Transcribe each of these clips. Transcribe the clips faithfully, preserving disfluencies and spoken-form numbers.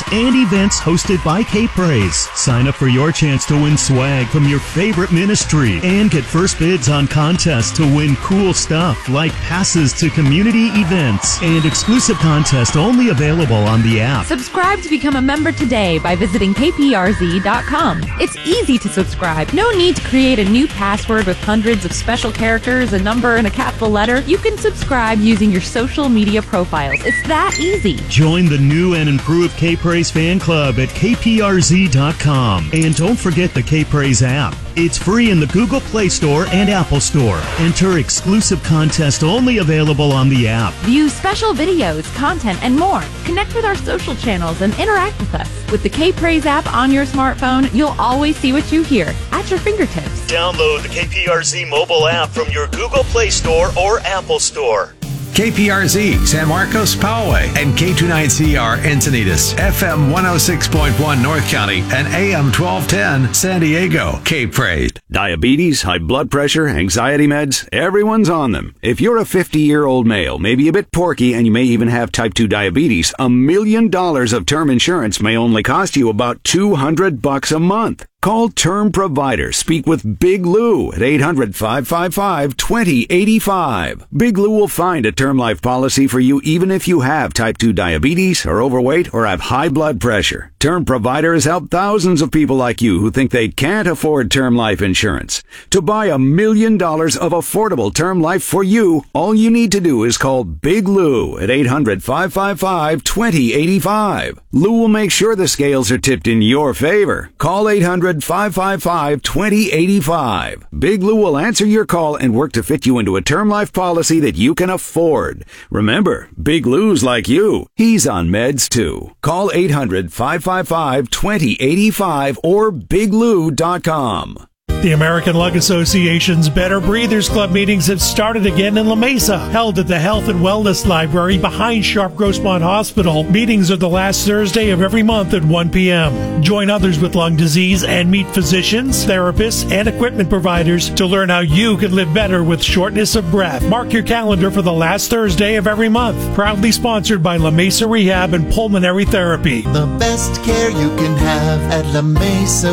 and events hosted by K-Praise. Sign up for your chance to win swag from your favorite ministry and get first bids on contests to win cool stuff like passes to community events and exclusive contests only available on the app. Subscribe to become a member today by visiting K P R Z dot com. It's easy to subscribe. No need to create a new password with hundreds of special characters, a number, and a capital letter. You can subscribe using your social media profiles. It's that easy. Join the new and improved K-Praise fan club at K P R Z dot com. And don't forget the K-Praise app. It's free in the Google Play Store and Apple Store. Enter exclusive contest only available on the app. View special videos, content, and more. Connect with our social channels and interact with us. With the K-Praise app on your smartphone, you'll always see what you hear at your fingertips. Download the K P R Z mobile app from your Google Play Store or Apple Store. K P R Z, San Marcos, Poway, and K twenty-nine C R, Encinitas, F M one oh six point one, North County, and A M twelve ten, San Diego. K-Praise. Diabetes, high blood pressure, anxiety meds, everyone's on them. If you're a fifty-year-old male, maybe a bit porky, and you may even have type two diabetes, a million dollars of term insurance may only cost you about two hundred bucks a month. Call Term Provider. Speak with Big Lou at eight hundred, five five five, two oh eight five. Big Lou will find a term life policy for you even if you have type two diabetes, are overweight, or have high blood pressure. Term Provider has helped thousands of people like you who think they can't afford term life insurance. To buy a million dollars of affordable term life for you, all you need to do is call Big Lou at eight hundred, five five five, two oh eight five. Lou will make sure the scales are tipped in your favor. Call eight hundred, five five five, two oh eight five. Big Lou will answer your call and work to fit you into a term life policy that you can afford. Remember, Big Lou's like you. He's on meds too. Call eight hundred, five five five, two oh eight five or big lou dot com. The American Lung Association's Better Breathers Club meetings have started again in La Mesa, held at the Health and Wellness Library behind Sharp Grossmont Hospital. Meetings are the last Thursday of every month at one p.m. Join others with lung disease and meet physicians, therapists, and equipment providers to learn how you can live better with shortness of breath. Mark your calendar for the last Thursday of every month. Proudly sponsored by La Mesa Rehab and Pulmonary Therapy. The best care you can have at La Mesa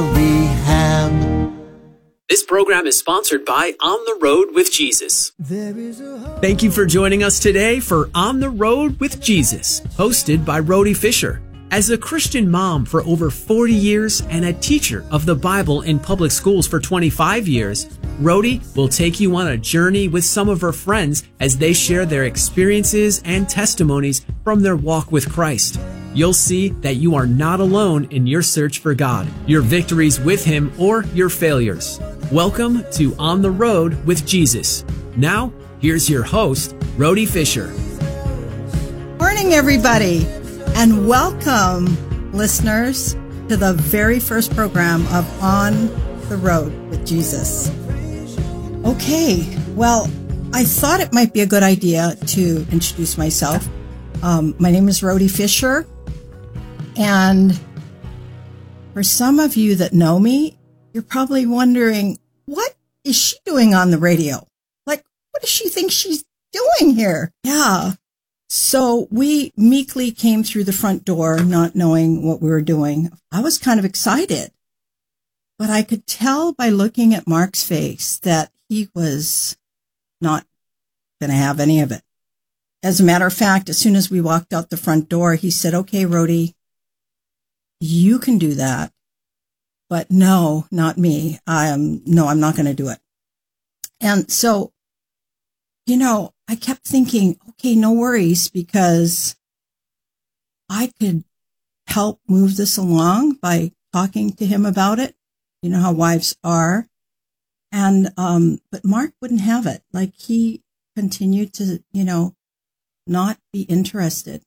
Rehab. This program is sponsored by On the Road with Jesus. Thank you for joining us today for On the Road with Jesus, hosted by Rhody Fisher. As a Christian mom for over forty years and a teacher of the Bible in public schools for twenty-five years, Rhody will take you on a journey with some of her friends as they share their experiences and testimonies from their walk with Christ. You'll see that you are not alone in your search for God, your victories with Him, or your failures. Welcome to On the Road with Jesus. Now, here's your host, Rhody Fisher. Morning, everybody, and welcome, listeners, to the very first program of On the Road with Jesus. Okay, well, I thought it might be a good idea to introduce myself. Um, my name is Rhody Fisher, and for some of you that know me, you're probably wondering, what is she doing on the radio? Like, what does she think she's doing here? Yeah. So we meekly came through the front door, not knowing what we were doing. I was kind of excited, but I could tell by looking at Mark's face that he was not going to have any of it. As a matter of fact, as soon as we walked out the front door, he said, okay, Rhody, you can do that. But no, not me. I am, no, I'm not going to do it. And so, you know, I kept thinking, okay, no worries, because I could help move this along by talking to him about it. You know how wives are. And, um, but Mark wouldn't have it. Like, he continued to, you know, not be interested.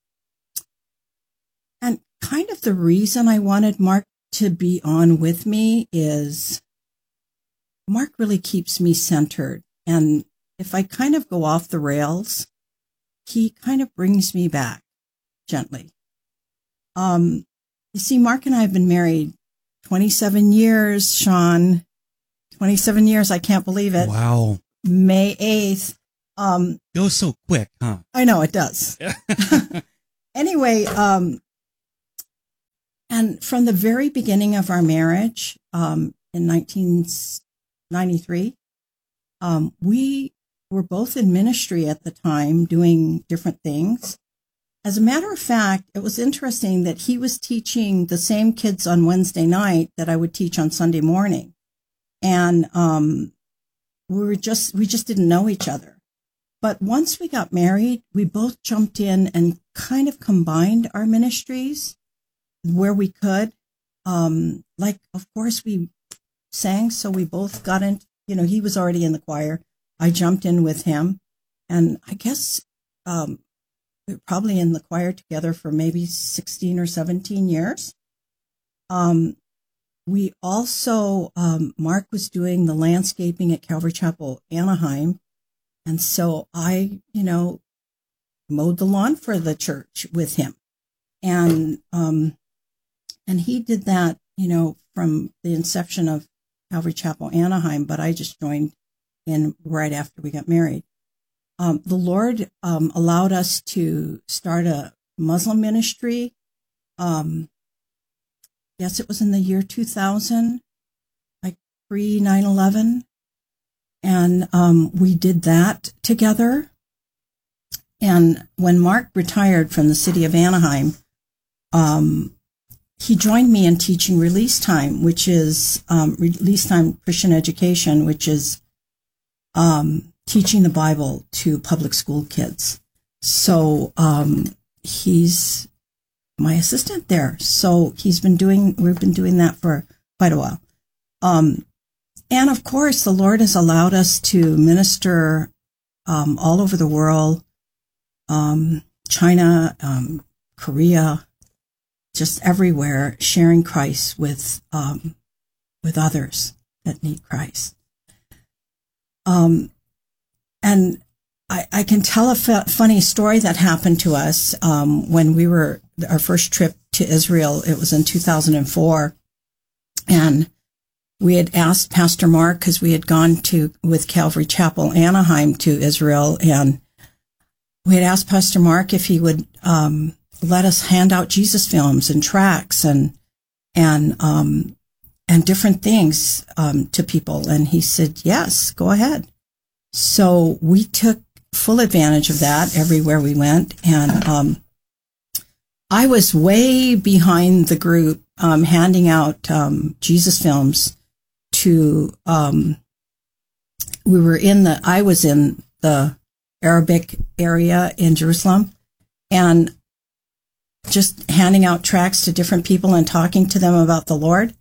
And kind of the reason I wanted Mark to be on with me is Mark really keeps me centered. And if I kind of go off the rails, he kind of brings me back gently. Um, you see, Mark and I have been married twenty-seven years, Sean. twenty-seven years. I can't believe it. Wow. May eighth. Um, it goes so quick, huh? I know it does. Anyway, um, and from the very beginning of our marriage, um, in nineteen ninety-three, um, we were both in ministry at the time, doing different things. As a matter of fact, it was interesting that he was teaching the same kids on Wednesday night that I would teach on Sunday morning. And um, we were just, we just didn't know each other. But once we got married, we both jumped in and kind of combined our ministries where we could. Um, like, of course, we sang, so we both got in, you know, he was already in the choir. I jumped in with him. And I guess um, we were probably in the choir together for maybe sixteen or seventeen years. Um, we also, um, Mark was doing the landscaping at Calvary Chapel, Anaheim. And so I, you know, mowed the lawn for the church with him. And, um, and he did that, you know, from the inception of Calvary Chapel, Anaheim, but I just joined in right after we got married. Um, the Lord, um, allowed us to start a Muslim ministry. Um, yes, it was in the year two thousand, like pre nine eleven. And um, we did that together. And when Mark retired from the city of Anaheim, um, he joined me in teaching Release Time, which is um, Release Time Christian Education, which is um, teaching the Bible to public school kids. So um, he's my assistant there. So he's been doing, we've been doing that for quite a while. Um, And of course, the Lord has allowed us to minister um, all over the world, um, China, um, Korea, just everywhere, sharing Christ with um, with others that need Christ. Um, and I, I can tell a f- funny story that happened to us um, when we were our first trip to Israel. It was in two thousand four, and we had asked Pastor Mark, because we had gone to with Calvary Chapel Anaheim to Israel, and we had asked Pastor Mark if he would um, let us hand out Jesus films and tracts and and um, and different things um, to people, and he said, "Yes, go ahead." So we took full advantage of that everywhere we went, and um, I was way behind the group um, handing out um, Jesus films. To, um, we were in the, I was in the Arabic area in Jerusalem, and just handing out tracts to different people and talking to them about the Lord.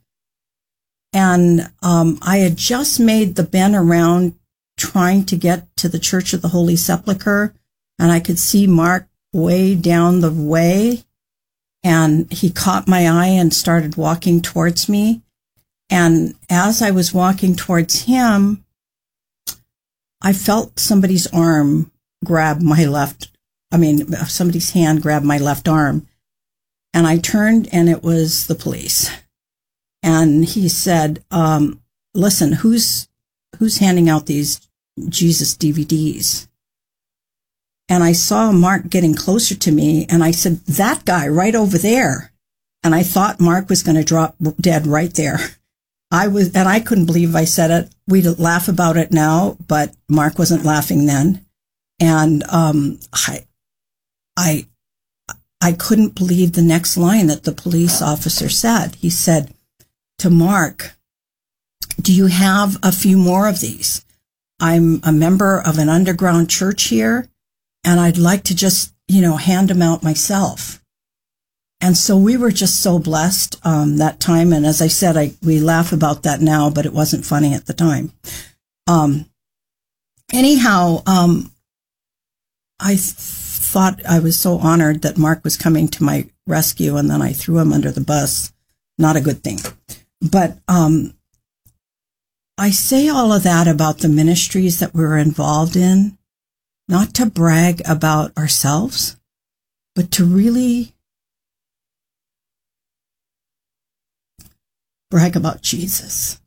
And um, I had just made the bend around trying to get to the Church of the Holy Sepulchre, and I could see Mark way down the way, and he caught my eye and started walking towards me. And as I was walking towards him, I felt somebody's arm grab my left, I mean, somebody's hand grab my left arm. And I turned, and it was the police. And he said, um, listen, who's, who's handing out these Jesus D V Ds? And I saw Mark getting closer to me, and I said, that guy right over there. And I thought Mark was going to drop dead right there. I was, and I couldn't believe I said it. We'd laugh about it now, but Mark wasn't laughing then. And, um, I, I, I couldn't believe the next line that the police officer said. He said to Mark, do you have a few more of these? I'm a member of an underground church here, and I'd like to just, you know, hand them out myself. And so we were just so blessed um, that time. And as I said, I, we laugh about that now, but it wasn't funny at the time. Um, anyhow, um, I th- thought I was so honored that Mark was coming to my rescue, and then I threw him under the bus. Not a good thing. But um, I say all of that about the ministries that we're involved in, not to brag about ourselves, but to really brag about Jesus.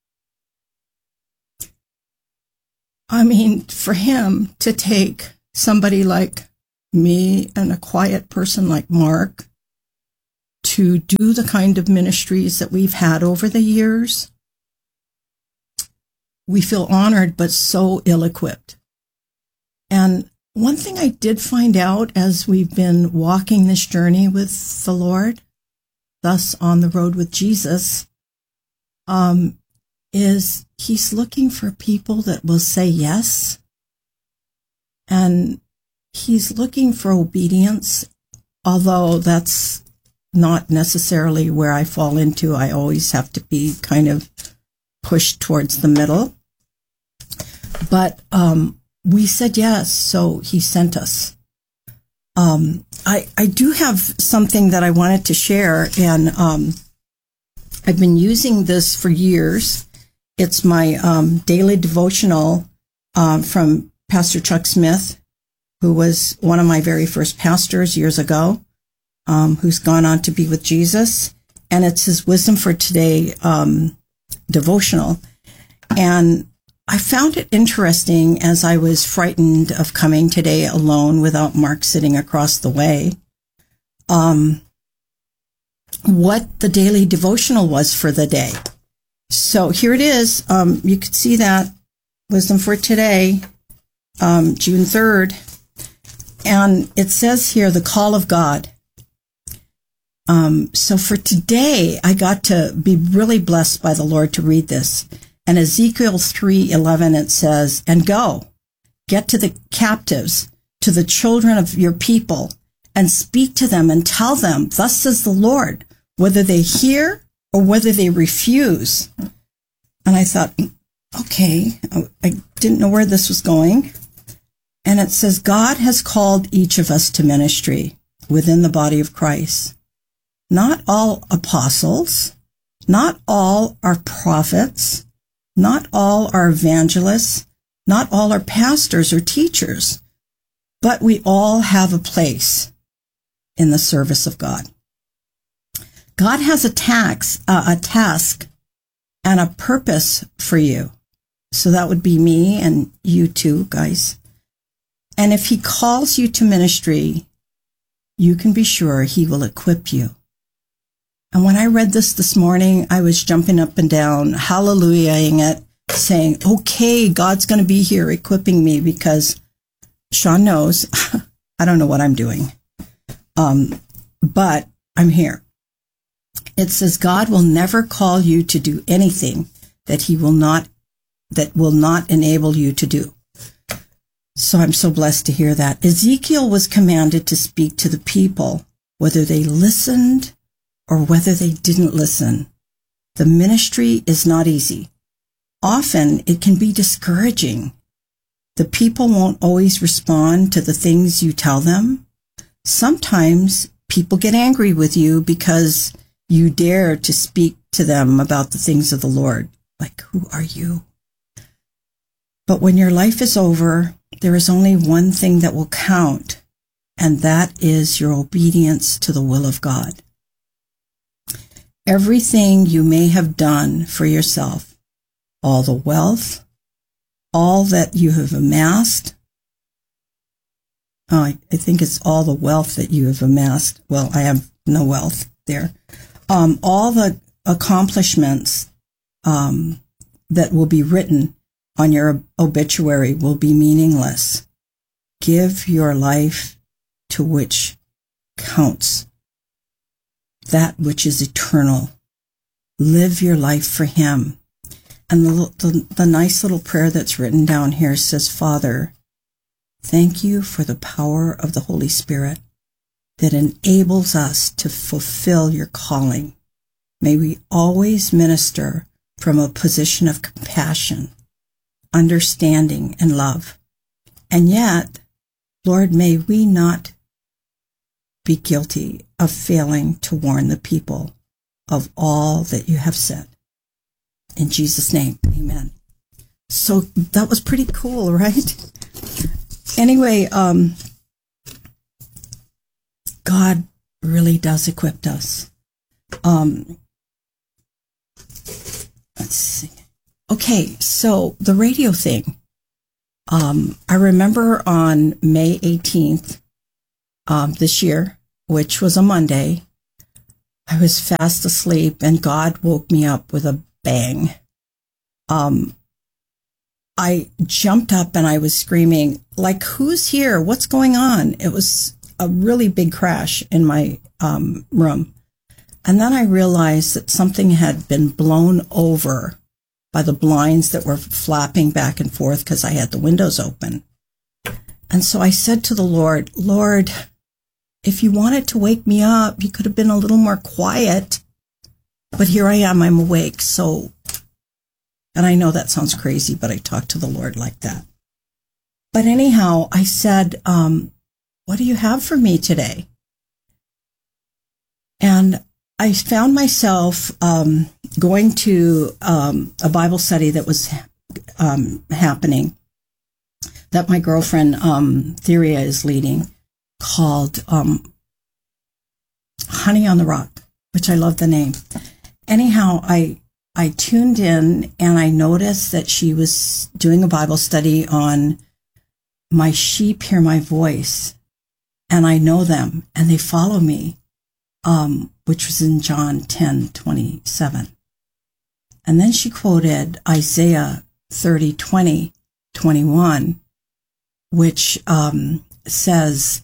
I mean, for him to take somebody like me and a quiet person like Mark to do the kind of ministries that we've had over the years, we feel honored, but so ill-equipped. And one thing I did find out as we've been walking this journey with the Lord, thus on the road with Jesus, um, is he's looking for people that will say yes. And he's looking for obedience, although that's not necessarily where I fall into. I always have to be kind of pushed towards the middle. But um, we said yes, so he sent us. Um, I, I do have something that I wanted to share, and um, I've been using this for years. It's my um, daily devotional um, from Pastor Chuck Smith, who was one of my very first pastors years ago, um, who's gone on to be with Jesus. And it's his Wisdom for Today um, devotional. And I found it interesting as I was frightened of coming today alone without Mark sitting across the way, um, what the daily devotional was for the day. So here it is. Um, you can see that Wisdom for Today, um, June third. And it says here, the call of God. Um, so for today, I got to be really blessed by the Lord to read this. And Ezekiel three eleven, it says, and go, get to the captives, to the children of your people, and speak to them and tell them, thus says the Lord, whether they hear or whether they refuse. And I thought, okay, I didn't know where this was going. And it says, God has called each of us to ministry within the body of Christ. Not all apostles, not all are prophets, not all are evangelists, not all are pastors or teachers, but we all have a place in the service of God. God has a tax, uh, a task and a purpose for you. So that would be me and you too, guys. And if he calls you to ministry, you can be sure he will equip you. And when I read this this morning, I was jumping up and down, hallelujahing it, saying, okay, God's going to be here equipping me, because Sean knows I don't know what I'm doing. Um, but I'm here. It says God will never call you to do anything that he will not, that will not enable you to do. So I'm so blessed to hear that. Ezekiel was commanded to speak to the people, whether they listened or whether they didn't listen. The ministry is not easy. Often it can be discouraging. The people won't always respond to the things you tell them. Sometimes people get angry with you because you dare to speak to them about the things of the Lord. Like, who are you? But when your life is over, there is only one thing that will count, and that is your obedience to the will of God. Everything you may have done for yourself, all the wealth, all that you have amassed, oh, I, I think it's all the wealth that you have amassed. Well, I have no wealth there. Um, all the accomplishments um, that will be written on your obituary will be meaningless. Give your life to which counts, that which is eternal. Live your life for him. And the, the, the nice little prayer that's written down here says, Father, thank you for the power of the Holy Spirit that enables us to fulfill your calling. May we always minister from a position of compassion, understanding, and love. And yet, Lord, may we not be guilty of failing to warn the people of all that you have said. In Jesus' name, amen. So that was pretty cool, right? Anyway, um, God really does equip us. Um, let's see. Okay, so the radio thing. Um, I remember on May eighteenth um, this year, which was a Monday, I was fast asleep and God woke me up with a bang. Um, I jumped up and I was screaming, like, who's here? What's going on? It was a really big crash in my um, room. And then I realized that something had been blown over by the blinds that were flapping back and forth because I had the windows open. And so I said to the Lord, Lord, if you wanted to wake me up, you could have been a little more quiet. But here I am, I'm awake. So, and I know that sounds crazy, but I talked to the Lord like that. But anyhow, I said, um, what do you have for me today? And I found myself um, going to um, a Bible study that was um, happening, that my girlfriend, um, Theria, is leading, called um, Honey on the Rock, which I love the name. Anyhow, I I tuned in and I noticed that she was doing a Bible study on my sheep hear my voice, and I know them, and they follow me, um, which was in John ten twenty-seven. And then she quoted Isaiah thirty, twenty, twenty-one, which um, says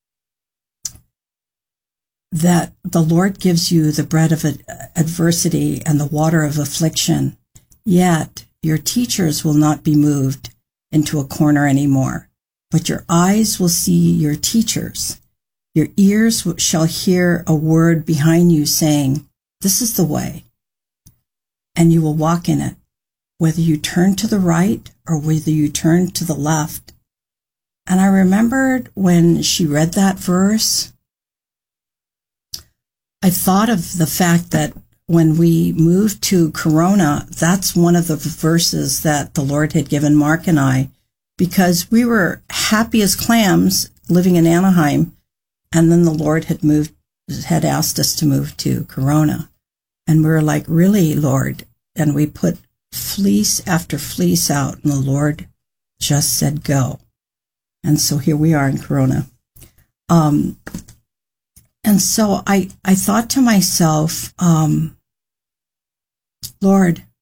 that the Lord gives you the bread of adversity and the water of affliction, yet your teachers will not be moved into a corner anymore, but your eyes will see your teachers. Your ears shall hear a word behind you saying, this is the way, and you will walk in it, whether you turn to the right or whether you turn to the left. And I remembered when she read that verse, I thought of the fact that when we moved to Corona, that's one of the verses that the Lord had given Mark and I, because we were happy as clams living in Anaheim, and then the Lord had moved, had asked us to move to Corona. And we were like, really, Lord? And we put fleece after fleece out, and the Lord just said, go. And so here we are in Corona. Um, and so I, I thought to myself, um, Lord,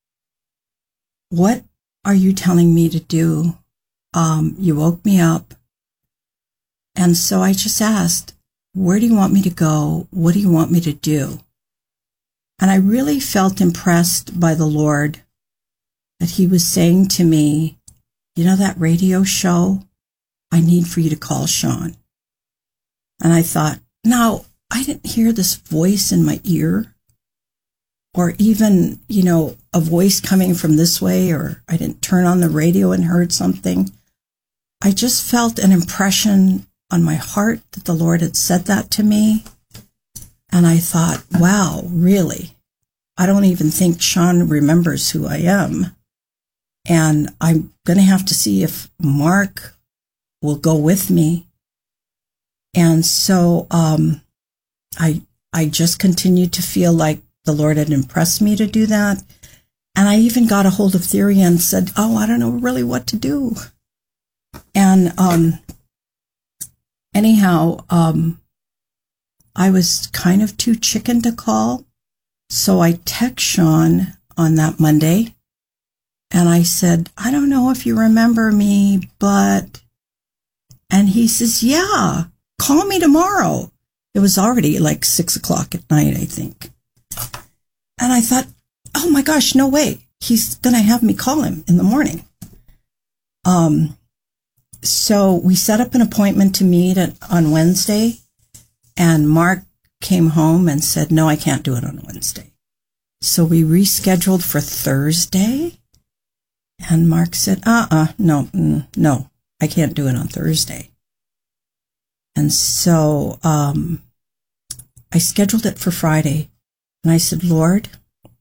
what are you telling me to do? Um, you woke me up. And so I just asked, where do you want me to go? What do you want me to do? And I really felt impressed by the Lord that he was saying to me, you know that radio show? I need for you to call Sean. And I thought, no, I didn't hear this voice in my ear, or even, you know, a voice coming from this way, or I didn't turn on the radio and heard something. I just felt an impression on my heart that the Lord had said that to me. And I thought, wow, really? I don't even think Sean remembers who I am. And I'm going to have to see if Mark will go with me. And so um, I I just continued to feel like the Lord had impressed me to do that. And I even got a hold of Theria and said, oh, I don't know really what to do. And um, anyhow, um, I was kind of too chicken to call. So I text Sean on that Monday. And I said, I don't know if you remember me, but... And he says, yeah, call me tomorrow. It was already like six o'clock at night, I think. And I thought, oh my gosh, no way. He's going to have me call him in the morning. Um, so we set up an appointment to meet at, on Wednesday. And Mark came home and said, no, I can't do it on Wednesday. So we rescheduled for Thursday. And Mark said, uh-uh, no, mm, no, I can't do it on Thursday. And so um, I scheduled it for Friday. And I said, Lord,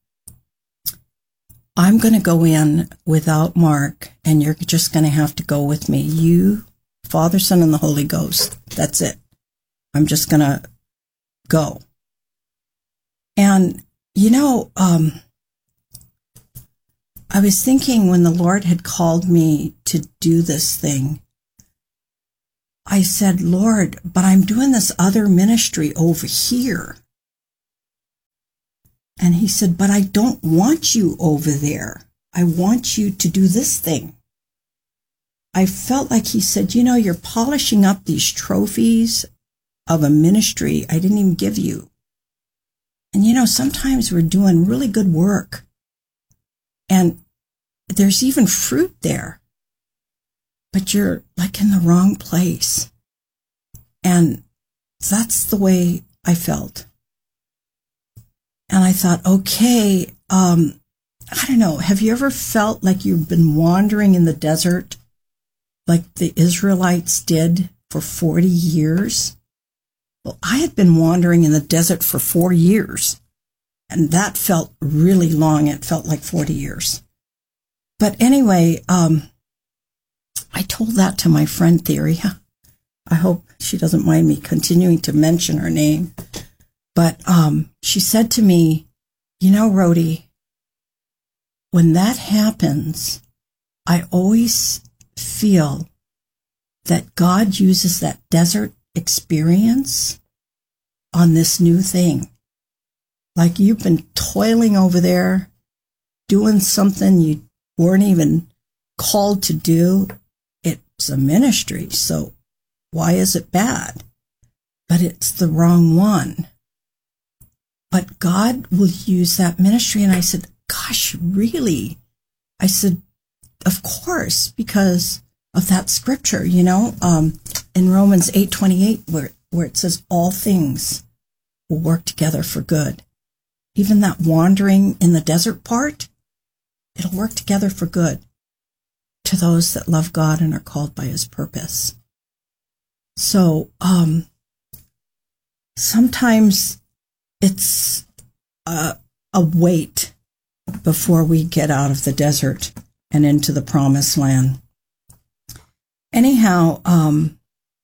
I'm going to go in without Mark, and you're just going to have to go with me. You, Father, Son, and the Holy Ghost. That's it. I'm just going to go. And, you know, um, I was thinking when the Lord had called me to do this thing, I said, Lord, but I'm doing this other ministry over here. And he said, but I don't want you over there. I want you to do this thing. I felt like he said, you know, you're polishing up these trophies of a ministry I didn't even give you. And, you know, sometimes we're doing really good work. And there's even fruit there. But you're like in the wrong place. And that's the way I felt. And I thought, okay, um, I don't know. Have you ever felt like you've been wandering in the desert like the Israelites did for forty years? Well, I had been wandering in the desert for four years. And that felt really long. It felt like forty years. But anyway, um, I told that to my friend Theria. I hope she doesn't mind me continuing to mention her name. But um, she said to me, you know, Rhody, when that happens, I always feel that God uses that desert experience on this new thing. Like you've been toiling over there, doing something you weren't even called to do. It's a ministry, so why is it bad? But it's the wrong one. But God will use that ministry. And I said, gosh, really? I said, of course, because of that scripture, you know, um, in Romans eight twenty-eight, where, where it says all things will work together for good. Even that wandering in the desert part, it'll work together for good to those that love God and are called by his purpose. So, um, sometimes it's a, a wait before we get out of the desert and into the promised land. Anyhow, um,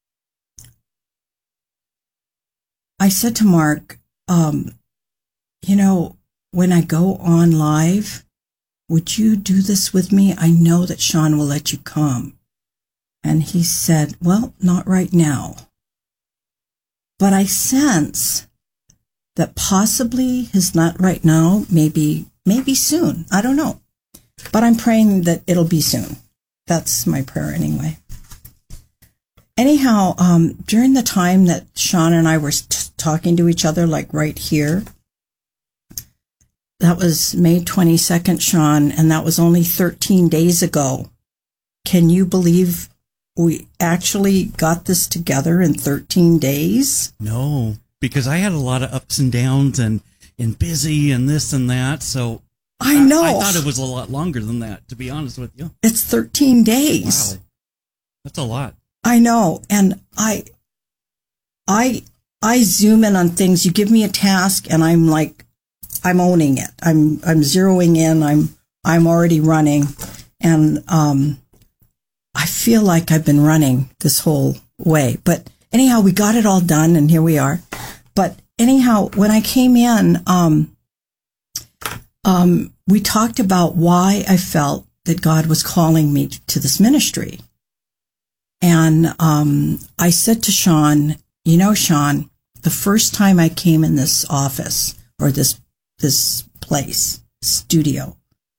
I said to Mark, um, you know, when I go on live, would you do this with me? I know that Sean will let you come. And he said, well, not right now. But I sense that possibly his not right now, maybe, maybe soon. I don't know. But I'm praying that it'll be soon. That's my prayer anyway. Anyhow, um, during the time that Sean and I were t- talking to each other, like right here, that was May twenty-second, Sean, and that was only thirteen days ago. Can you believe we actually got this together in thirteen days? No, because I had a lot of ups and downs and, and busy and this and that. So I know. I, I thought it was a lot longer than that, to be honest with you. It's thirteen days. Wow. That's a lot. I know. And I, I, I zoom in on things. You give me a task and I'm like, I'm owning it. I'm, I'm zeroing in. I'm, I'm already running. And, um, I feel like I've been running this whole way, but anyhow, we got it all done and here we are. But anyhow, when I came in, um, um, we talked about why I felt that God was calling me to this ministry. And, um, I said to Sean, you know, Sean, the first time I came in this office or this, this place, studio,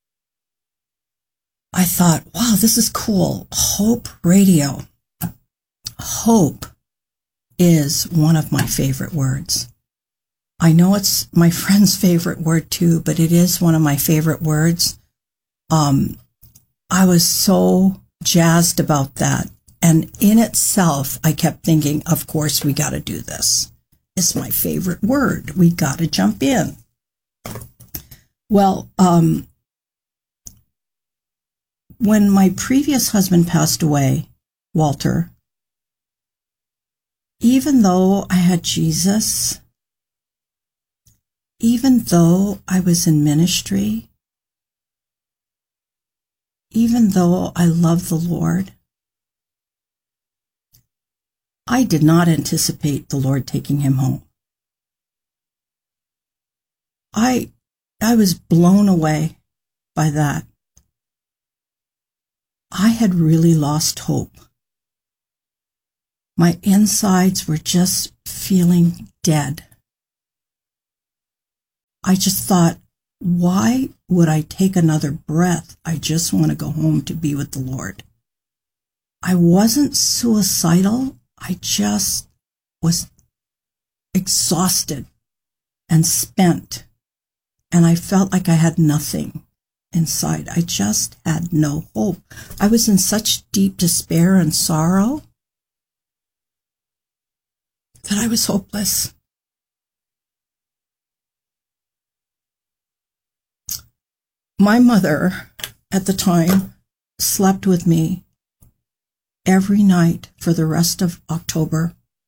I thought, wow, this is cool. Hope Radio. Hope is one of my favorite words. I know it's my friend's favorite word too, but it is one of my favorite words. Um, I was so jazzed about that. And in itself, I kept thinking, of course, we got to do this. It's my favorite word. We got to jump in. Well, um, when my previous husband passed away, Walter, even though I had Jesus, even though I was in ministry, even though I loved the Lord, I did not anticipate the Lord taking him home. I, I was blown away by that. I had really lost hope. My insides were just feeling dead. I just thought, why would I take another breath? I just want to go home to be with the Lord. I wasn't suicidal. I just was exhausted and spent. And I felt like I had nothing inside. I just had no hope. I was in such deep despair and sorrow that I was hopeless. My mother, at the time, slept with me every night for the rest of October,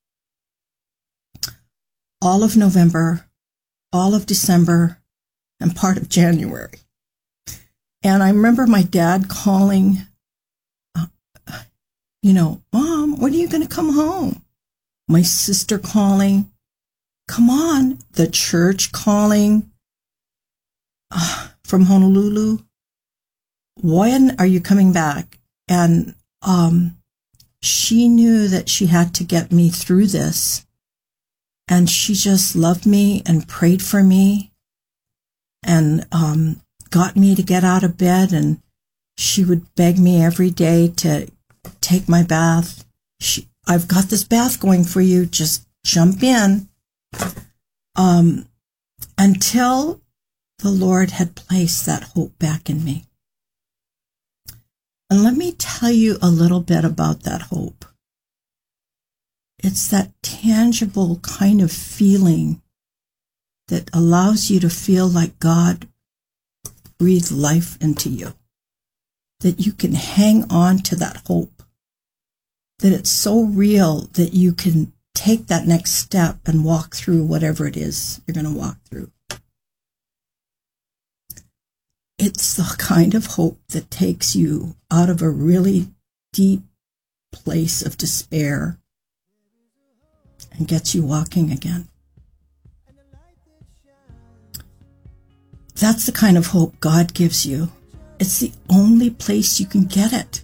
all of November, all of December, and part of January. And I remember my dad calling, uh, you know, Mom, when are you going to come home? My sister calling, come on, the church calling uh, from Honolulu. When are you coming back? And um, she knew that she had to get me through this. And she just loved me and prayed for me and um, got me to get out of bed. And she would beg me every day to take my bath. She, I've got this bath going for you. Just jump in. Um, until the Lord had placed that hope back in me. And let me tell you a little bit about that hope. It's that tangible kind of feeling that allows you to feel like God breathed life into you. That you can hang on to that hope. That it's so real that you can take that next step and walk through whatever it is you're going to walk through. It's the kind of hope that takes you out of a really deep place of despair and gets you walking again. That's the kind of hope God gives you. It's the only place you can get it.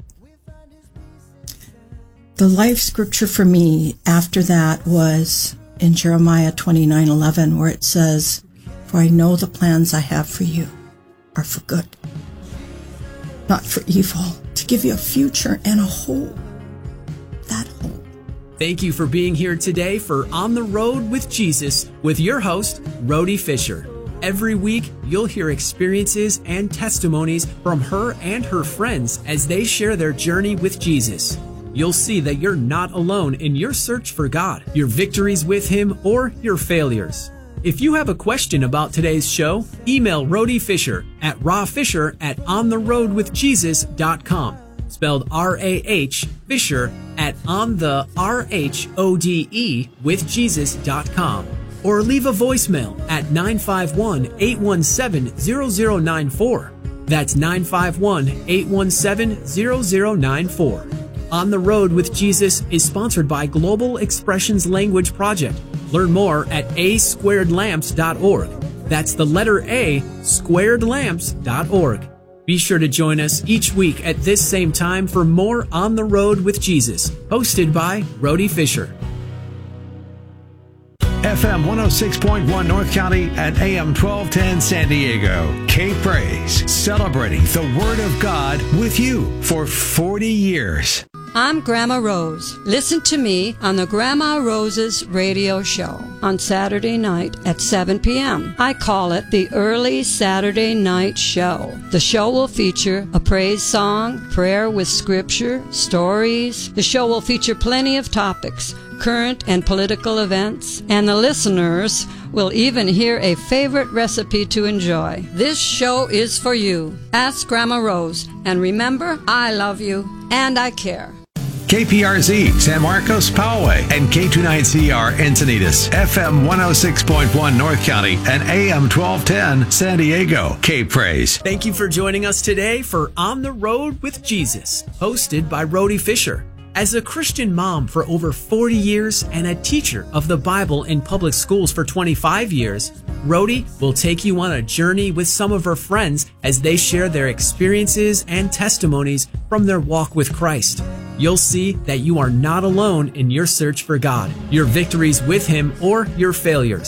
The life scripture for me after that was in Jeremiah twenty-nine eleven, where it says, "For I know the plans I have for you are for good, not for evil, to give you a future and a hope." That hope. Thank you for being here today for On the Road with Jesus with your host, Rhody Fisher. Every week, you'll hear experiences and testimonies from her and her friends as they share their journey with Jesus. You'll see that you're not alone in your search for God, your victories with Him, or your failures. If you have a question about today's show, email Rhody Fisher at rawfisher at ontheroadwithjesus.com. Spelled R A H Fisher at on the R H O D E with Jesus dot com. Or leave a voicemail at nine five one, eight one seven, zero zero nine four. That's nine five one, eight one seven, zero zero nine four. On the Road with Jesus is sponsored by Global Expressions Language Project. Learn more at a squared lamps dot org. That's the letter A, squared lamps dot org. Be sure to join us each week at this same time for more On the Road with Jesus, hosted by Rhody Fisher. F M one oh six point one North County and A M twelve ten San Diego. K-Praise, celebrating the Word of God with you for forty years. I'm Grandma Rose. Listen to me on the Grandma Rose's radio show on Saturday night at seven p.m. I call it the Early Saturday Night Show. The show will feature a praise song, prayer with scripture, stories. The show will feature plenty of topics, current and political events, and the listeners will even hear a favorite recipe to enjoy. This show is for you. Ask Grandma Rose, and remember, I love you and I care. K P R Z, San Marcos, Poway, and K twenty-nine C R, Encinitas, F M one oh six point one North County, and A M twelve ten San Diego. K-Praise. Thank you for joining us today for On the Road with Jesus, hosted by Rhody Fisher. As a Christian mom for over forty years and a teacher of the Bible in public schools for twenty-five years, Rhody will take you on a journey with some of her friends as they share their experiences and testimonies from their walk with Christ. You'll see that you are not alone in your search for God, your victories with Him, or your failures.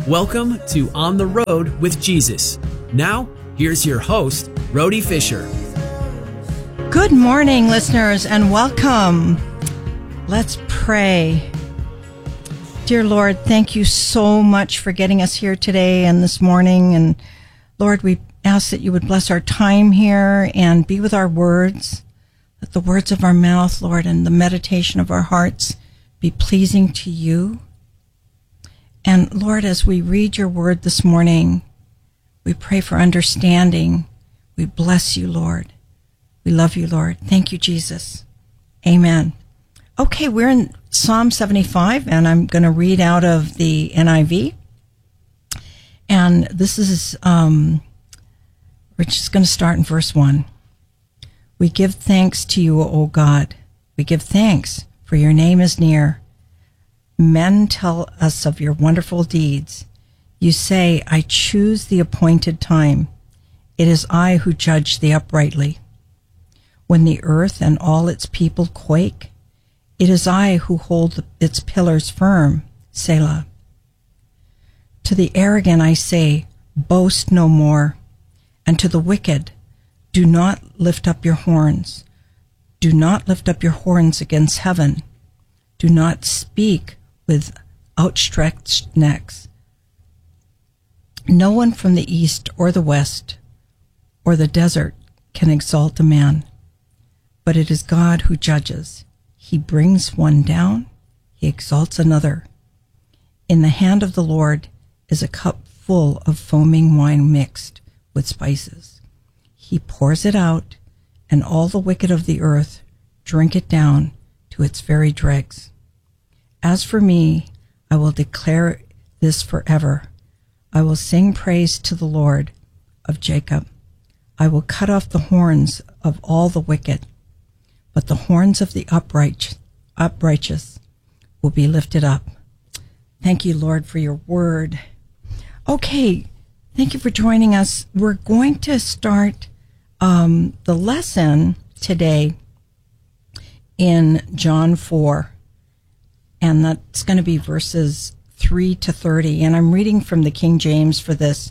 Welcome to On the Road with Jesus. Now, here's your host, Rhody Fisher. Good morning, listeners, and welcome. Let's pray. Dear Lord, thank you so much for getting us here today and this morning. And Lord, we ask that you would bless our time here and be with our words. Let the words of our mouth, Lord, and the meditation of our hearts be pleasing to you. And Lord, as we read your word this morning, we pray for understanding. We bless you, Lord. We love you, Lord. Thank you, Jesus. Amen. Okay, we're in Psalm seventy-five, and I'm going to read out of the N I V. And this is, um, we're just going to start in verse one. We give thanks to you, O God. We give thanks, for your name is near. Men tell us of your wonderful deeds. You say, I choose the appointed time. It is I who judge the uprightly. When the earth and all its people quake, it is I who hold its pillars firm, Selah. To the arrogant I say, boast no more, and to the wicked, do not lift up your horns. Do not lift up your horns against heaven. Do not speak with outstretched necks. No one from the east or the west or the desert can exalt a man, but it is God who judges. He brings one down, he exalts another. In the hand of the Lord is a cup full of foaming wine mixed with spices. He pours it out, and all the wicked of the earth drink it down to its very dregs. As for me, I will declare this forever. I will sing praise to the Lord of Jacob. I will cut off the horns of all the wicked, but the horns of the upright, uprighteous will be lifted up. Thank you, Lord, for your word. Okay, thank you for joining us. We're going to start um, the lesson today in John four, and that's going to be verses three to thirty, and I'm reading from the King James for this.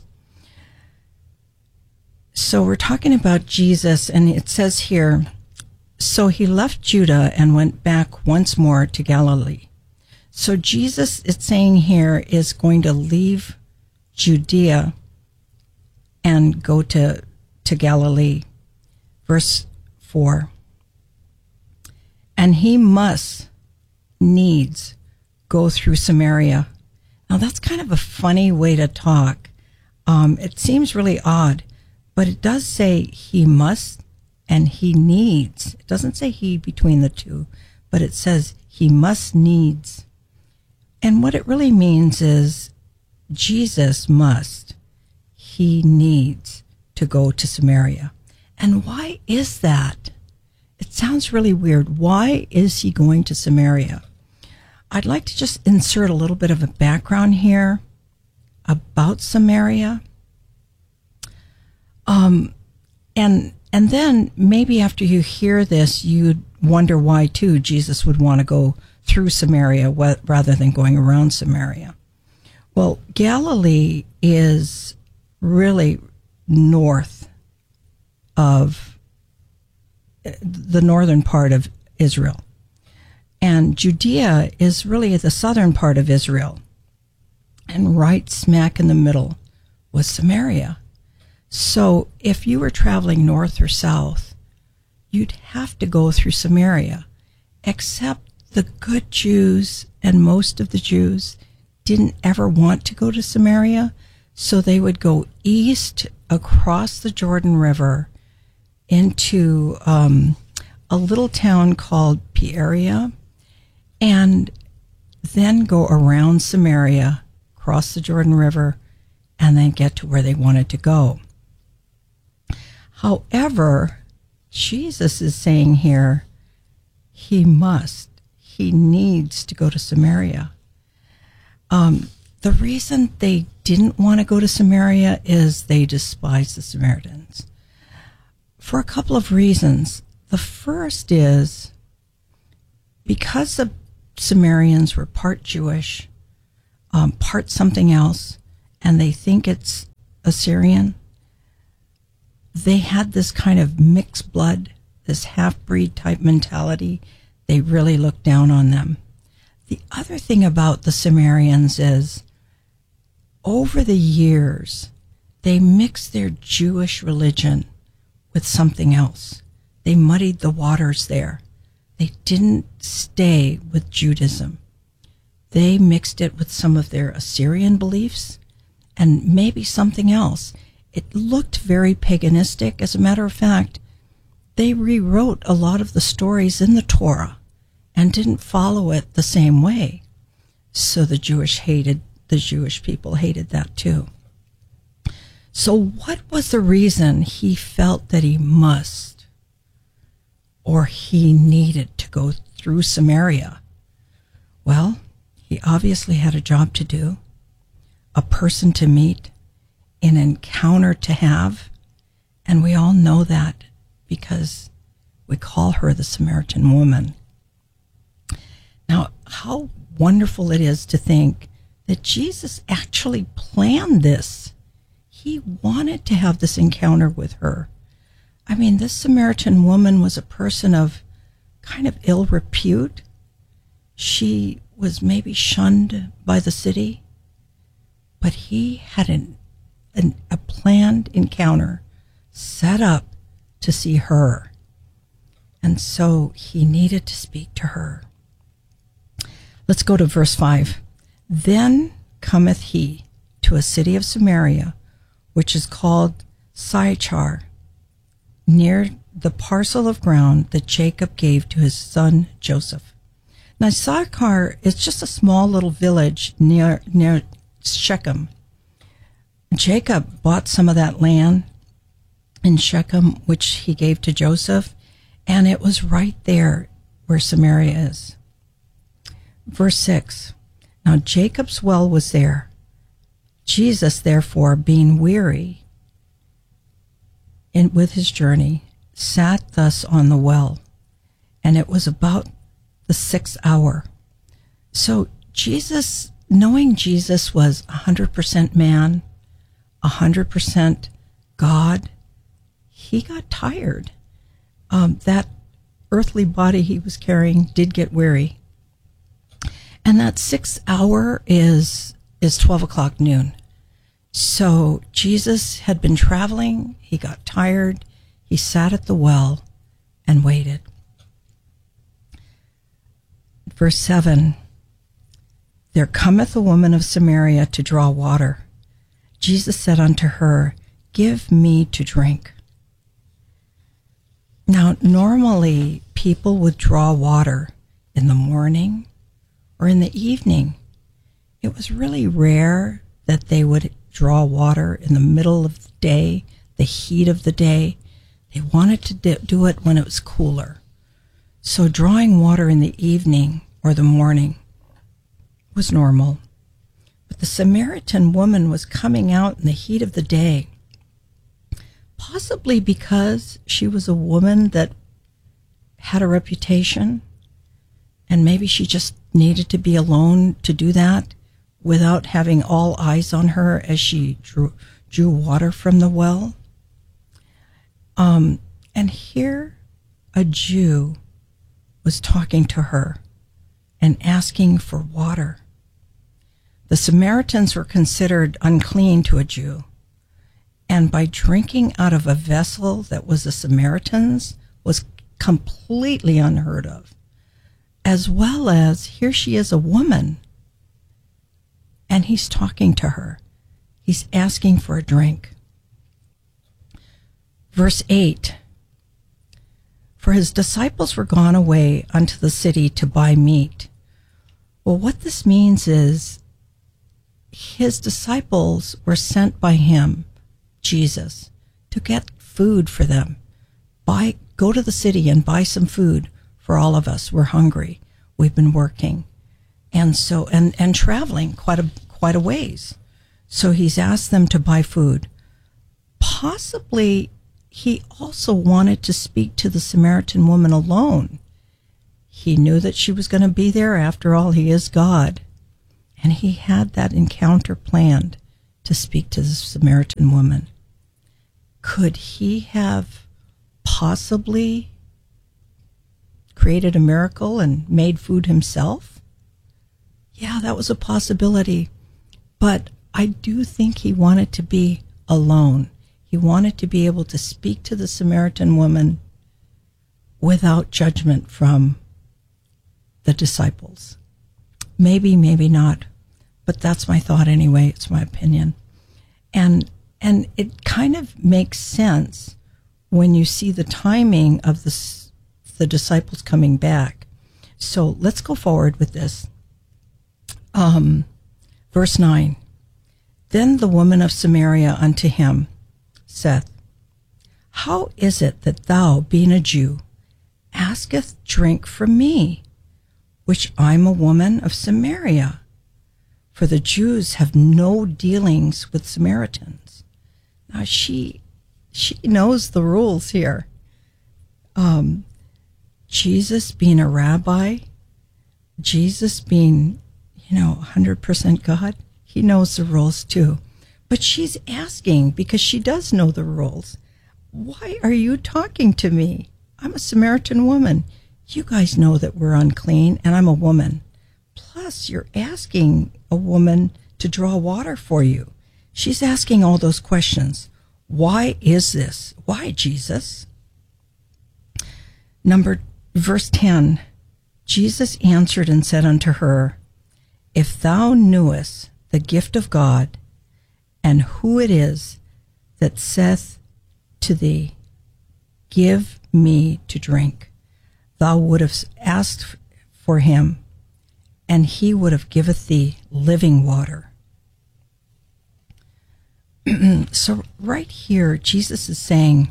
So we're talking about Jesus, and it says here, so he left Judah and went back once more to Galilee. So Jesus, it's saying here, is going to leave Judea and go to, to Galilee. Verse four. And he must needs go through Samaria. Now that's kind of a funny way to talk. Um, it seems really odd, but it does say he must and he needs. It doesn't say he between the two, but it says he must needs. And what it really means is Jesus must, he needs to go to Samaria. And why is that? It sounds really weird. Why is he going to Samaria? I'd like to just insert a little bit of a background here about Samaria. Um, and and then maybe after you hear this, you'd wonder why, too, Jesus would want to go through Samaria rather than going around Samaria. Well, Galilee is really north of the northern part of Israel. And Judea is really the southern part of Israel. And right smack in the middle was Samaria. So if you were traveling north or south, you'd have to go through Samaria, except the good Jews and most of the Jews didn't ever want to go to Samaria, so they would go east across the Jordan River into um, a little town called Peoria, and then go around Samaria, cross the Jordan River, and then get to where they wanted to go. However, Jesus is saying here, he must, he needs to go to Samaria. Um, the reason they didn't want to go to Samaria is they despised the Samaritans. For a couple of reasons. The first is because the Samaritans were part Jewish, um, part something else, and they think it's Assyrian. They had this kind of mixed blood, this half-breed type mentality. They really looked down on them. The other thing about the Samaritans is, over the years, they mixed their Jewish religion with something else. They muddied the waters there. They didn't stay with Judaism. They mixed it with some of their Assyrian beliefs and maybe something else. It looked very paganistic. As a matter of fact, they rewrote a lot of the stories in the Torah and didn't follow it the same way. So the Jewish hated, the Jewish people hated that too. So what was the reason he felt that he must, or he needed to go through Samaria? Well, he obviously had a job to do, a person to meet, an encounter to have, and we all know that because we call her the Samaritan woman. Now, how wonderful it is to think that Jesus actually planned this. He wanted to have this encounter with her. I mean, this Samaritan woman was a person of kind of ill repute. She was maybe shunned by the city, but he had an, an, a planned encounter set up to see her. And so he needed to speak to her. Let's go to verse five. Then cometh he to a city of Samaria, which is called Sychar, near the parcel of ground that Jacob gave to his son Joseph. Now, Sychar is just a small little village near near Shechem. Jacob bought some of that land in Shechem, which he gave to Joseph, and it was right there where Samaria is. Verse six, now Jacob's well was there. Jesus, therefore, being weary in, with his journey, sat thus on the well, and it was about the sixth hour. So Jesus, knowing Jesus was one hundred percent man, one hundred percent God, he got tired. Um, that earthly body he was carrying did get weary. And that sixth hour is is twelve o'clock noon. So Jesus had been traveling. He got tired. He sat at the well and waited. Verse seven, there cometh a woman of Samaria to draw water. Jesus said unto her, give me to drink. Now, normally people would draw water in the morning or in the evening. It was really rare that they would draw water in the middle of the day, the heat of the day. They wanted to do it when it was cooler. So drawing water in the evening or the morning was normal. But the Samaritan woman was coming out in the heat of the day, possibly because she was a woman that had a reputation, and maybe she just needed to be alone to do that without having all eyes on her as she drew, drew water from the well. Um, and here a Jew was talking to her and asking for water. The Samaritans were considered unclean to a Jew, and by drinking out of a vessel that was a Samaritan's was completely unheard of. As well as, here she is, a woman, and he's talking to her. He's asking for a drink. Verse eight, for his disciples were gone away unto the city to buy meat. Well, what this means is his disciples were sent by him, Jesus, to get food for them. Buy, go to the city and buy some food for all of us. We're hungry. We've been working. And so, and, and traveling quite a, quite a ways. So he's asked them to buy food. Possibly he also wanted to speak to the Samaritan woman alone. He knew that she was going to be there. After all, he is God. And he had that encounter planned to speak to the Samaritan woman. Could he have possibly created a miracle and made food himself? Yeah, that was a possibility. But I do think he wanted to be alone. He wanted to be able to speak to the Samaritan woman without judgment from the disciples. Maybe, maybe not. But that's my thought anyway. It's my opinion. And and it kind of makes sense when you see the timing of the, the disciples coming back. So let's go forward with this. Um, verse nine. Then the woman of Samaria unto him saith, How is it that thou, being a Jew, asketh drink from me, which I'm a woman of Samaria? For the Jews have no dealings with Samaritans. Now she she knows the rules here. Um, Jesus being a rabbi, Jesus being, you know, one hundred percent God, he knows the rules too. But she's asking, because she does know the rules, why are you talking to me? I'm a Samaritan woman. You guys know that we're unclean, and I'm a woman. Plus, you're asking a woman to draw water for you. She's asking all those questions. Why is this? Why, Jesus? Number, verse ten, Jesus answered and said unto her, If thou knewest the gift of God, and who it is that saith to thee, Give me to drink, thou would have asked for him, and he would have giveth thee living water. So right here, Jesus is saying,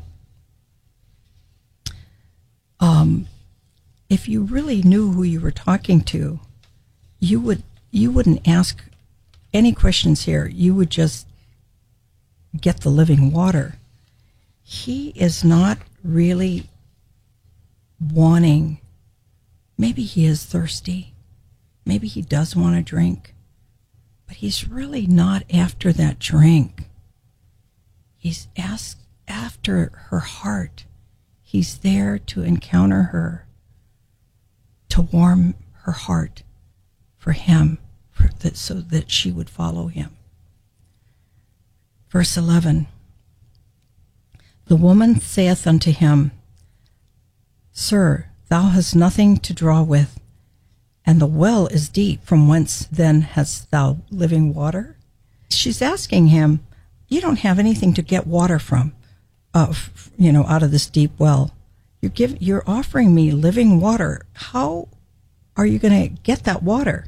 um, if you really knew who you were talking to, you would you wouldn't ask any questions here. You would just get the living water. He is not really wanting, maybe he is thirsty, maybe he does want to drink, but he's really not after that drink. He's asked after her heart. He's there to encounter her, to warm her heart for him, for that, so that she would follow him. Verse eleven, the woman saith unto him, Sir, thou hast nothing to draw with, and the well is deep. From whence then hast thou living water? She's asking him, you don't have anything to get water from, uh, f- you know, out of this deep well. You're give, you're offering me living water. How are you going to get that water?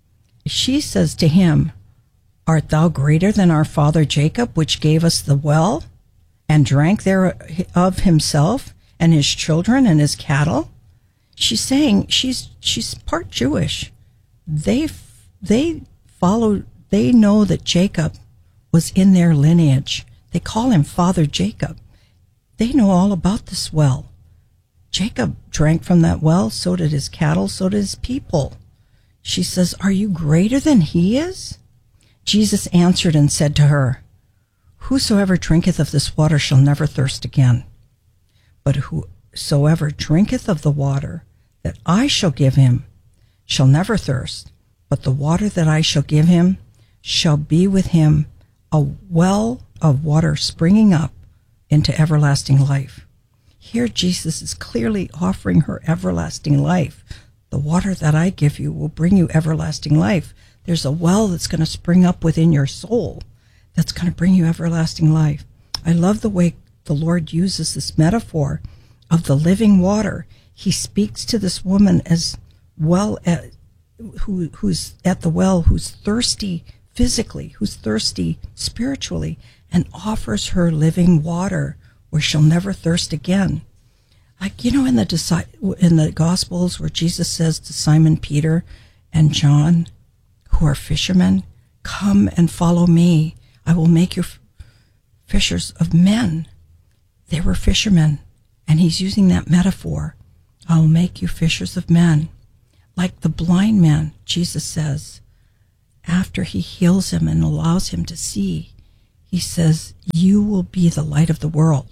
She says to him, Art thou greater than our father Jacob, which gave us the well, and drank thereof himself, and his children, and his cattle? She's saying she's she's part Jewish. They they follow. They know that Jacob was in their lineage. They call him Father Jacob. They know all about this well. Jacob drank from that well, so did his cattle, so did his people. She says, Are you greater than he is? Jesus answered and said to her, Whosoever drinketh of this water shall never thirst again. But whosoever drinketh of the water that I shall give him shall never thirst, but the water that I shall give him shall be with him a well of water springing up into everlasting life. Here Jesus is clearly offering her everlasting life. The water that I give you will bring you everlasting life. There's a well that's going to spring up within your soul that's going to bring you everlasting life. I love the way the Lord uses this metaphor of the living water. He speaks to this woman as well as who, who's at the well, who's thirsty physically, who's thirsty spiritually, and offers her living water where she'll never thirst again. Like, you know, in the in the Gospels where Jesus says to Simon Peter and John, who are fishermen, Come and follow me. I will make you fishers of men. They were fishermen, and he's using that metaphor. I will make you fishers of men. Like the blind man, Jesus says, after he heals him and allows him to see, he says, you will be the light of the world.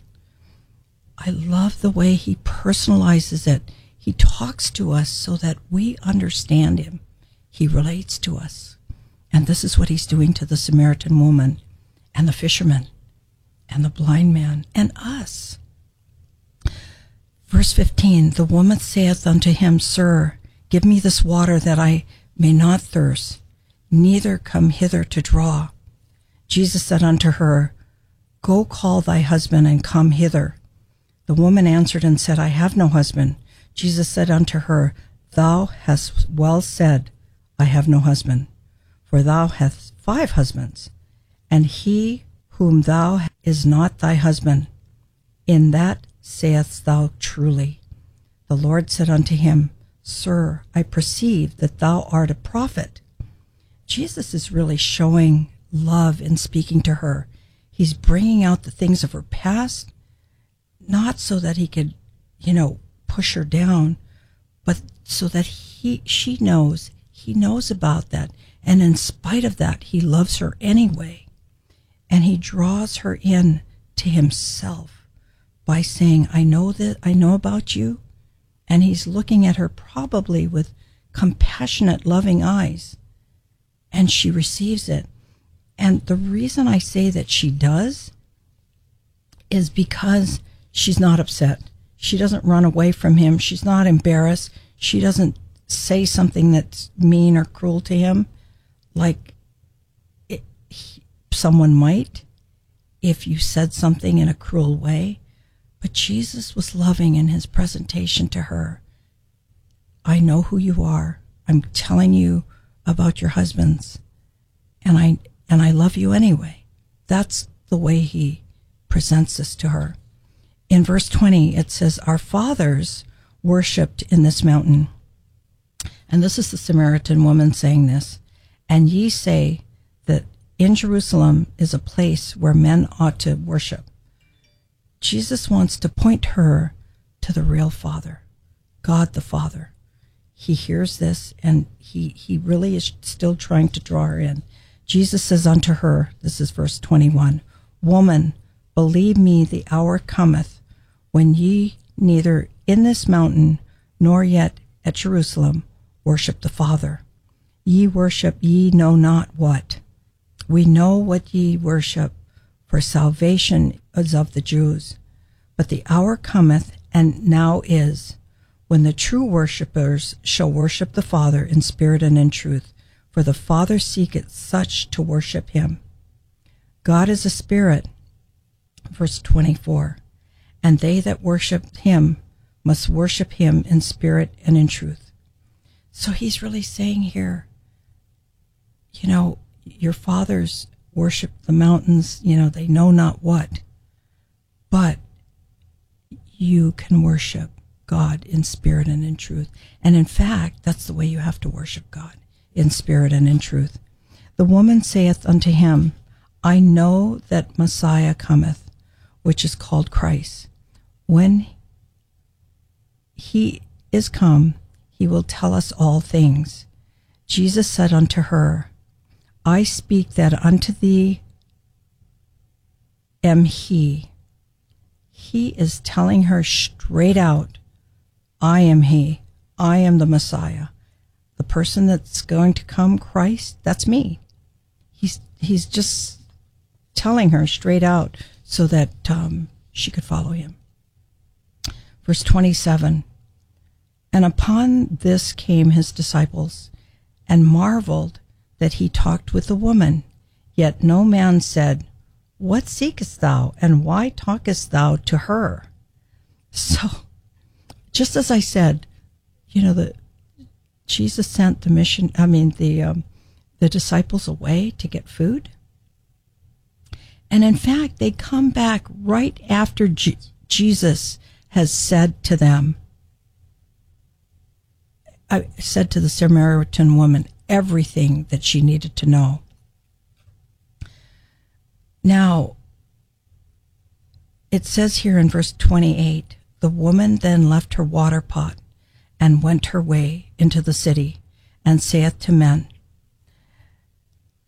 I love the way he personalizes it. He talks to us so that we understand him. He relates to us. And this is what he's doing to the Samaritan woman and the fisherman and the blind man and us. Verse fifteen, the woman saith unto him, Sir, give me this water that I may not thirst, neither come hither to draw. Jesus said unto her, Go call thy husband and come hither. The woman answered and said, I have no husband. Jesus said unto her, Thou hast well said, I have no husband. For thou hast five husbands, and he whom thou is not thy husband. In that sayest thou truly. The Lord said unto him, Sir, I perceive that thou art a prophet. Jesus is really showing love in speaking to her. He's bringing out the things of her past, not so that he could, you know, push her down, but so that he, she knows, he knows about that. And in spite of that, he loves her anyway. And he draws her in to himself by saying, I know that, I know about you. And he's looking at her probably with compassionate, loving eyes. And she receives it. And the reason I say that she does is because she's not upset. She doesn't run away from him. She's not embarrassed. She doesn't say something that's mean or cruel to him, like it, he, someone might if you said something in a cruel way. But Jesus was loving in his presentation to her. I know who you are. I'm telling you about your husbands, and I and I love you anyway. That's the way he presents this to her. In verse twenty, it says, Our fathers worshipped in this mountain. And this is the Samaritan woman saying this. And ye say that in Jerusalem is a place where men ought to worship. Jesus wants to point her to the real Father, God the Father. He hears this, and he, he really is still trying to draw her in. Jesus says unto her, this is verse twenty-one, Woman, believe me, the hour cometh when ye neither in this mountain nor yet at Jerusalem worship the Father. Ye worship ye know not what. We know what ye worship, for salvation is of the Jews. But the hour cometh, and now is, when the true worshippers shall worship the Father in spirit and in truth, for the Father seeketh such to worship him. God is a spirit, verse twenty-four, and they that worship him must worship him in spirit and in truth. So he's really saying here, you know, your fathers worship the mountains, you know, they know not what, but you can worship God in spirit and in truth. And in fact, that's the way you have to worship God, in spirit and in truth. The woman saith unto him, I know that Messiah cometh, which is called Christ. When he is come, he will tell us all things. Jesus said unto her, I speak that unto thee am he. He is telling her straight out, I am he. I am the Messiah. The person that's going to come, Christ, that's me. He's he's just telling her straight out so that um, she could follow him. Verse twenty-seven, and upon this came his disciples, and marveled that he talked with the woman. Yet no man said, What seekest thou, and why talkest thou to her? So, just as I said, you know, the Jesus sent the mission, I mean, the um, the disciples away to get food. And in fact, they come back right after G- Jesus has said to them, I said to the Samaritan woman everything that she needed to know. Now, it says here in verse twenty-eight, the woman then left her water pot and went her way into the city, and saith to men,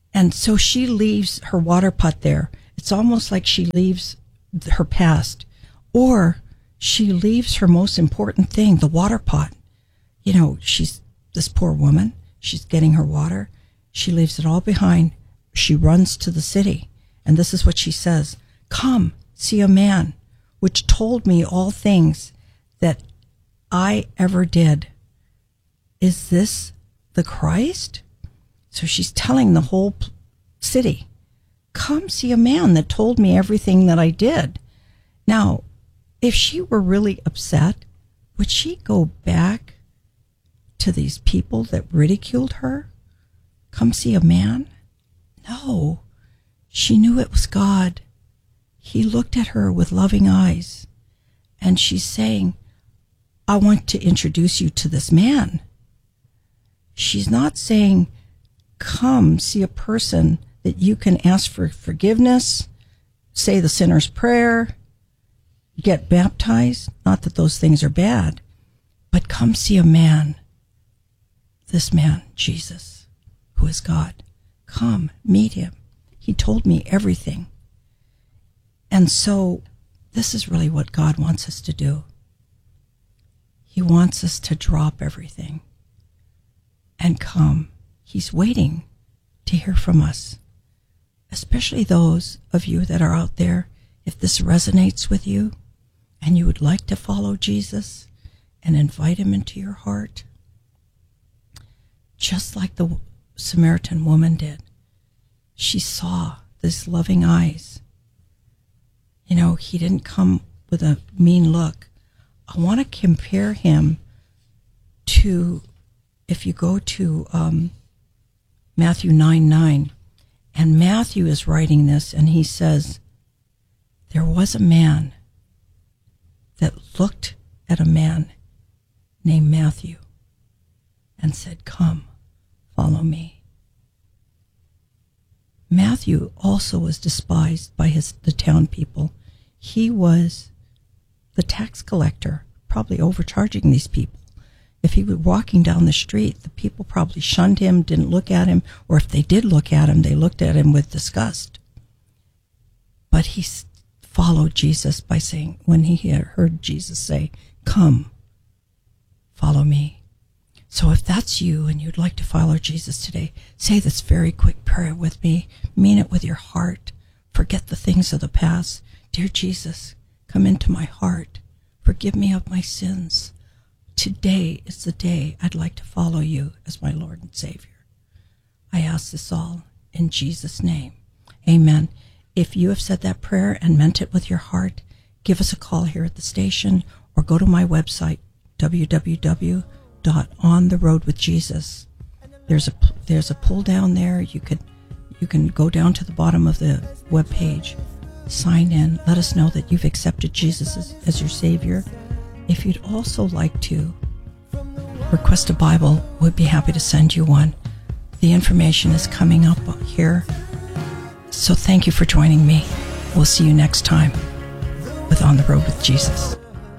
And so she leaves her water pot there. It's almost like she leaves her past, or she leaves her most important thing, the water pot. You know, she's this poor woman. She's getting her water. She leaves it all behind. She runs to the city. And this is what she says. Come, see a man, which told me all things that I ever did. Is this the Christ? So she's telling the whole city, come see a man that told me everything that I did. Now, if she were really upset, would she go back to these people that ridiculed her? Come see a man? No. She knew it was God. He looked at her with loving eyes, and she's saying, I want to introduce you to this man. She's not saying, come see a person that you can ask for forgiveness, say the sinner's prayer, get baptized. Not that those things are bad, but come see a man. This man, Jesus, who is God. Come, meet him. He told me everything. And so this is really what God wants us to do. He wants us to drop everything and come. He's waiting to hear from us, especially those of you that are out there. If this resonates with you and you would like to follow Jesus and invite him into your heart, just like the Samaritan woman did, she saw this loving eyes. You know, he didn't come with a mean look. I want to compare him to, if you go to um, Matthew nine nine, and Matthew is writing this, and he says, there was a man that looked at a man named Matthew and said, come, follow me. Matthew also was despised by his the town people. He was the tax collector, probably overcharging these people. If he was walking down the street, the people probably shunned him, didn't look at him, or if they did look at him, they looked at him with disgust. But he followed Jesus by saying, when he had heard Jesus say, come, follow me. So if that's you and you'd like to follow Jesus today, say this very quick prayer with me. Mean it with your heart. Forget the things of the past. Dear Jesus, come into my heart. Forgive me of my sins. Today is the day I'd like to follow you as my Lord and Savior. I ask this all in Jesus' name. Amen. If you have said that prayer and meant it with your heart, give us a call here at the station or go to my website, w w w dot on the road with jesus. There's a there's a pull down there. You could you can go down to the bottom of the web page, sign in, let us know that you've accepted Jesus as, as your Savior. If you'd also like to request a Bible, we'd be happy to send you one. The information is coming up here. So thank you for joining me. We'll see you next time with On the Road with Jesus.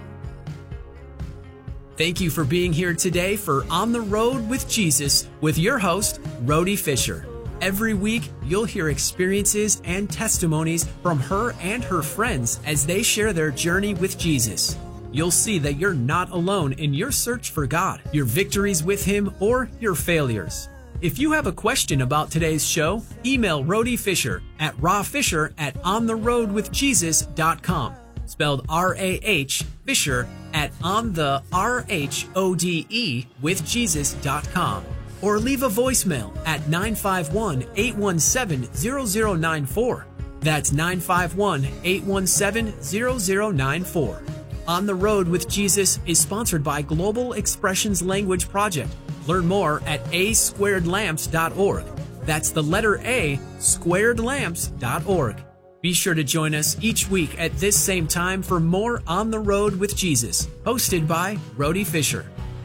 Thank you for being here today for On the Road with Jesus with your host, Rhody Fisher. Every week, you'll hear experiences and testimonies from her and her friends as they share their journey with Jesus. You'll see that you're not alone in your search for God, your victories with Him, or your failures. If you have a question about today's show, email Rhody Fisher at rawfisher at on the road with jesus dot com. Spelled R A H, Fisher, at on the R H O D E with Jesus dot com. Or leave a voicemail at nine five one, eight one seven, zero zero nine four. That's nine five one, eight one seven, zero zero nine four. On the Road with Jesus is sponsored by Global Expressions Language Project. Learn more at a squared lamps dot org. That's the letter A, squared lamps dot org. Be sure to join us each week at this same time for more On the Road with Jesus, hosted by Rhody Fisher.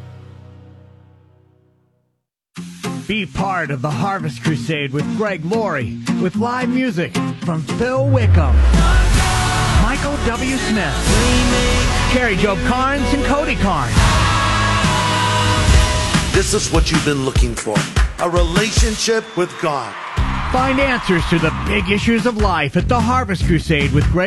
Be part of the Harvest Crusade with Greg Laurie, with live music from Phil Wickham, Michael W. Smith, Carrie Job Carnes, and Cody Carnes. This is what you've been looking for, a relationship with God. Find answers to the big issues of life at the Harvest Crusade with Greg